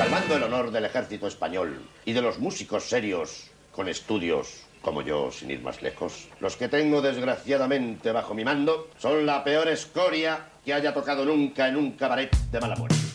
salvando el honor del ejército español y de los músicos serios con estudios como yo, sin ir más lejos. Los que tengo desgraciadamente bajo mi mando son la peor escoria que haya tocado nunca en un cabaret de mala muerte.